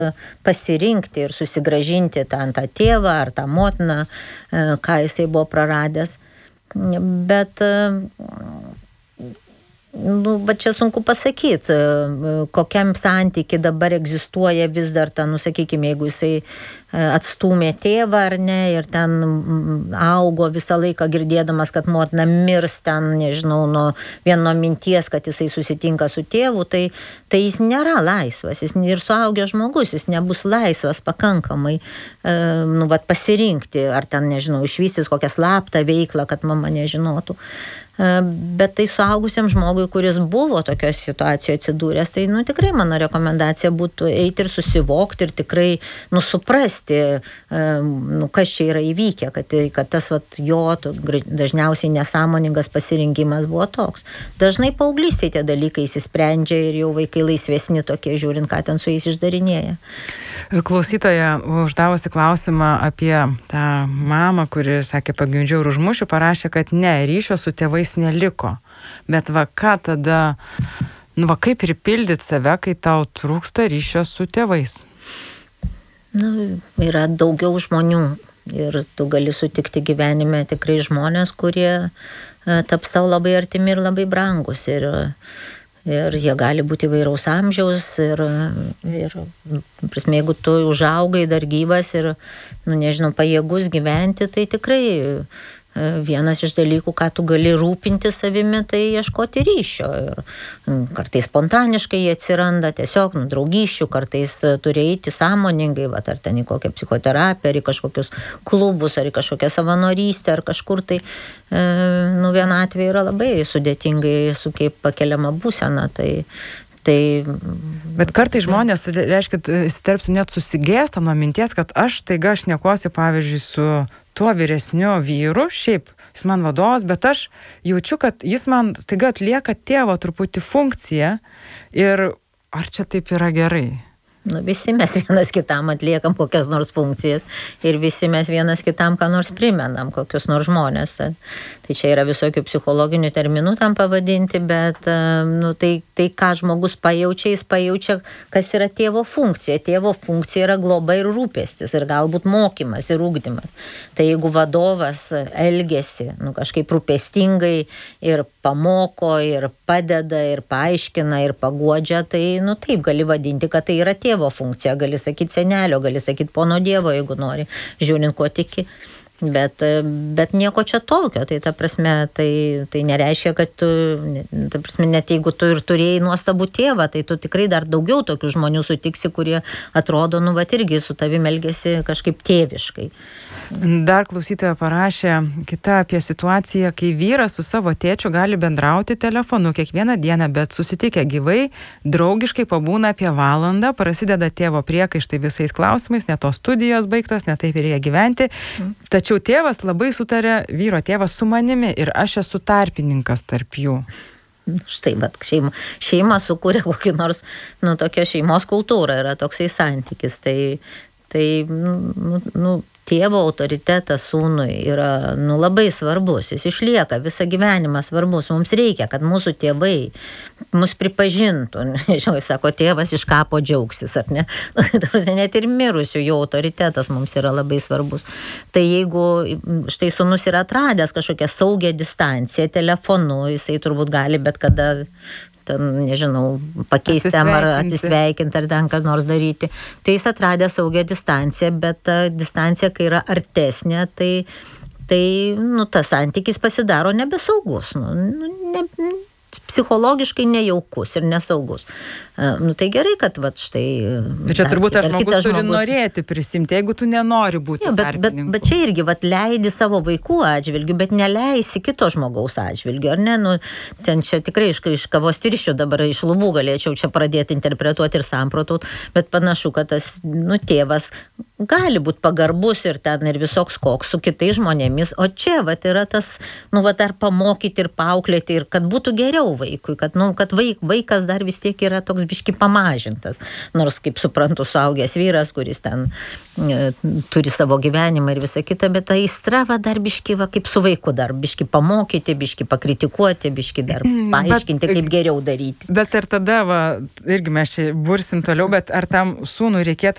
pasirinkti ir susigrąžinti tą tėvą ar tą motiną, ką jisai buvo praradęs. Bet bet čia sunku pasakyti, kokiam santyki dabar egzistuoja vis dar ta, sakykime, jeigu jisai atstūmė tėvą ar ne, ir ten augo visą laiką girdėdamas, kad motina mirs ten, nežinau, nuo minties, kad jisai susitinka su tėvu, tai jis nėra laisvas, jis ir suaugęs žmogus, jis nebus laisvas pakankamai, pasirinkti, ar ten, nežinau, išvystys kokią slaptą veiklą, kad mama nežinotų. Bet tai suaugusiam žmogui, kuris buvo tokioje situacijoje atsidūręs, tai tikrai mano rekomendacija būtų eiti ir susivokti ir tikrai suprasti, kas čia yra įvykę, kad tas jo dažniausiai nesąmoningas pasirinkimas buvo toks. Dažnai paauglystėje tie dalykai įsisprendžia ir jau vaikai laisvesni tokie, žiūrint, ką ten su jais išdarinėja. Klausytoja, uždavusi klausimą apie tą mamą, kuri sakė, pagimdžiau ir užmušiu, parašė, kad ne, ryšio su tėvais neliko. Bet ką tada, kaip pripildyti save, kai tau trūksta ryšio su tėvais? Yra daugiau žmonių ir tu gali sutikti gyvenime tikrai žmonės, kurie taps tau labai artimi ir labai brangus. Ir jie gali būti įvairaus amžiaus ir prasme, jeigu tu užaugai dar gyvas ir, pajėgus gyventi, tai tikrai vienas iš dalykų, ką tu gali rūpinti savimi, tai ieškoti ryšio. Ir kartais spontaniškai jie atsiranda, tiesiog draugysčių, kartais turi eiti sąmoningai, ar ten į kokią psichoterapiją, ar į kažkokius klubus, ar į kažkokią savanorystę, ar kažkur tai vienatvė yra labai sudėtingai su kaip pakeliama būsena. Bet kartais žmonės, reiškia, įsiterpsiu net susigėsta nuo minties, kad aš šnekuosiu, pavyzdžiui, su tuo vyresniu vyru, šiaip jis man vadovas, bet aš jaučiu, kad jis man staiga atlieka tėvo truputį funkciją ir ar čia taip yra gerai? Visi mes vienas kitam atliekam kokias nors funkcijas ir visi mes vienas kitam ką nors primenam, kokius nors žmonės. Tai čia yra visokių psichologinių terminų tam pavadinti, bet tai ką žmogus pajaučia, jis pajaučia, kas yra tėvo funkcija. Tėvo funkcija yra globa ir rūpestis ir galbūt mokymas ir ugdymas. Tai jeigu vadovas elgiasi kažkaip rūpestingai ir pamoko, ir padeda, ir paaiškina, ir paguodžia, tai taip gali vadinti, kad tai yra tėvo funkcija, gali sakyti senelio, gali sakyti pono Dievo, jeigu nori, žiūrint, ko tiki. Bet nieko čia tokio, tai ta prasme, tai nereiškia, kad tu, ta prasme, net jeigu tu ir turėjai nuostabų tėvą, tai tu tikrai dar daugiau tokių žmonių sutiksi, kurie atrodo, irgi su tavim elgiasi kažkaip tėviškai. Dar klausytoja parašė kita apie situaciją, kai vyras su savo tėčiu gali bendrauti telefonu kiekvieną dieną, bet susitikę gyvai, draugiškai pabūna apie valandą, prasideda tėvo priekaištai visais klausimais, ne tos studijos baigtos, ne taip ir jie gyventi. Tačiau tėvas labai sutarė, vyro tėvas su manimi ir aš esu tarpininkas tarp jų. Štai, bet šeima sukūrė kokį nors, tokia šeimos kultūra, yra toksai santykis, tai tėvo autoritetas sūnui yra labai svarbus, jis išlieka visą gyvenimą svarbus, mums reikia, kad mūsų tėvai mus pripažintų, nežinau, jis sako, tėvas iš kapo džiaugsis, ar ne? Net ir mirusių jo autoritetas mums yra labai svarbus. Tai jeigu štai sūnus yra atradęs kažkokią saugią distanciją telefonu, jisai turbūt gali bet kada nežinau, pakeisti ar atsisveikinti, ar ten ką nors daryti. Tai jis atradė saugią distanciją, bet ta distancija, kai yra artesnė, tai tas santykis pasidaro nebesaugus. Psichologiškai nejaukus ir nesaugus. Tai gerai, kad štai... Bet čia turbūt tas žmogus turi norėti prisimti, jeigu tu nenori būti tarpininku. Bet čia irgi leidi savo vaikų atžvilgių, bet neleisi kito žmogaus atžvilgių, ar ne? Ten čia tikrai iš kavos tirščių dabar iš lubų galėčiau čia pradėti interpretuoti ir samprotauti, bet panašu, kad tas tėvas gali būti pagarbus ir ten ir visoks koks su kitais žmonėmis, o čia yra tas, dar pamokyti ir paauklėti ir kad būtų geriau vaikui, kad vaikas dar vis tiek yra toks biški pamažintas, nors kaip suprantu suaugęs vyras, kuris ten turi savo gyvenimą ir visą kitą, bet ta aistra dar biški kaip su vaiku dar biški pamokyti, biški pakritikuoti, biški dar paaiškinti, kaip geriau daryti. Bet ir tada, irgi mes čia bursim toliau, bet ar tam sūnui reikėtų